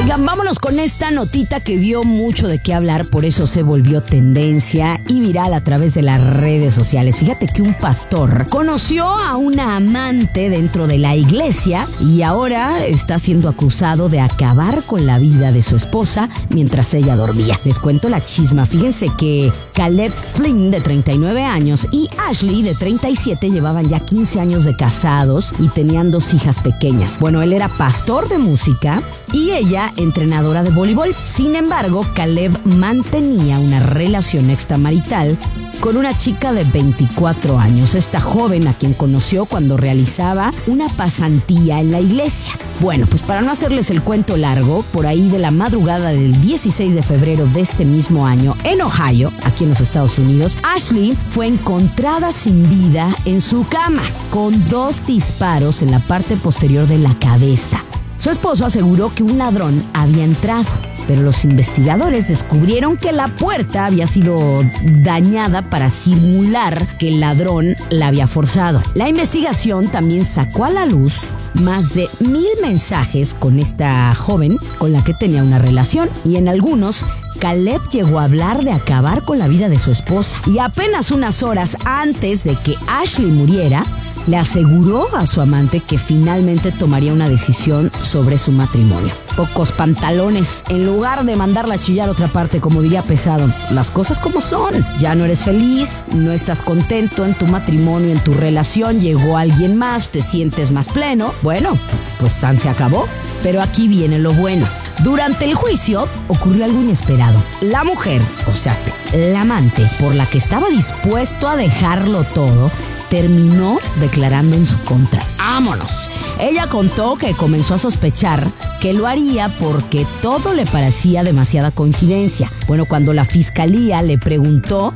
Oigan, vámonos con esta notita que dio mucho de qué hablar, por eso se volvió tendencia y viral a través de las redes sociales. Fíjate que un pastor conoció a una amante dentro de la iglesia y ahora está siendo acusado de acabar con la vida de su esposa mientras ella dormía. Les cuento la chisma. Fíjense que Caleb Flynn, de 39 años, y Ashley, de 37, llevaban ya 15 años de casados y tenían 2 hijas pequeñas. Bueno, él era pastor de música y ella entrenadora de voleibol. Sin embargo, Caleb mantenía una relación extramarital con una chica de 24 años, esta joven a quien conoció cuando realizaba una pasantía en la iglesia. Bueno, pues para no hacerles el cuento largo, por ahí de la madrugada del 16 de febrero de este mismo año, en Ohio, aquí en los Estados Unidos, Ashley fue encontrada sin vida en su cama, con 2 disparos en la parte posterior de la cabeza. Su esposo aseguró que un ladrón había entrado, pero los investigadores descubrieron que la puerta había sido dañada para simular que el ladrón la había forzado. La investigación también sacó a la luz más de 1000 mensajes con esta joven con la que tenía una relación, y en algunos Caleb llegó a hablar de acabar con la vida de su esposa, y apenas unas horas antes de que Ashley muriera, le aseguró a su amante que finalmente tomaría una decisión sobre su matrimonio. Pocos pantalones, en lugar de mandarla a chillar a otra parte, como diría Pesado, las cosas como son. Ya no eres feliz, no estás contento en tu matrimonio, en tu relación, llegó alguien más, te sientes más pleno. Bueno, pues se acabó. Pero aquí viene lo bueno. Durante el juicio ocurrió algo inesperado. La mujer, o sea, la amante, por la que estaba dispuesto a dejarlo todo, terminó declarando en su contra. ¡Vámonos! Ella contó que comenzó a sospechar que lo haría porque todo le parecía demasiada coincidencia. Bueno, cuando la fiscalía le preguntó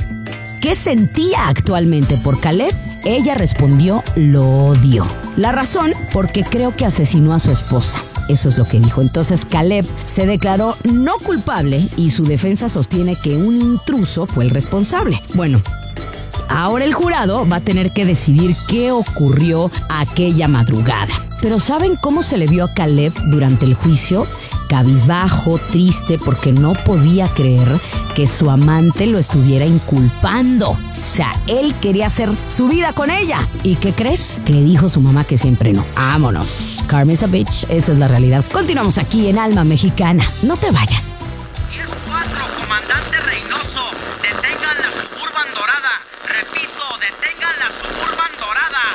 qué sentía actualmente por Caleb, ella respondió: lo odio. La razón, porque creo que asesinó a su esposa. Eso es lo que dijo. Entonces Caleb se declaró no culpable y su defensa sostiene que un intruso fue el responsable. Bueno, ahora el jurado va a tener que decidir qué ocurrió aquella madrugada. Pero ¿saben cómo se le vio a Caleb durante el juicio? Cabizbajo, triste, porque no podía creer que su amante lo estuviera inculpando. O sea, él quería hacer su vida con ella. ¿Y qué crees? Que dijo su mamá que siempre no. ¡Vámonos! Karma's a bitch, eso es la realidad. Continuamos aquí en Alma Mexicana. No te vayas.